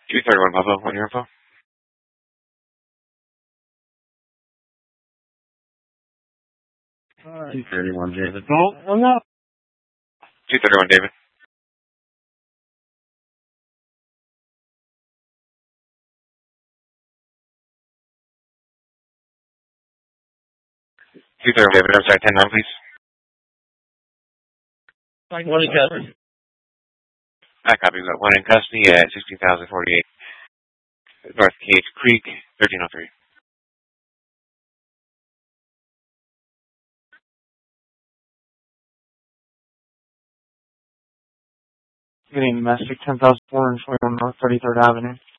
231 Pablo, what your info? 231 David. No, I'm not. 231 David. 231 David, I'm sorry, 10-9, please. What in custody? I copy. We got one in custody at 16,048. North Cage Creek, 1303. Getting domestic, 10,421 North 33rd Avenue.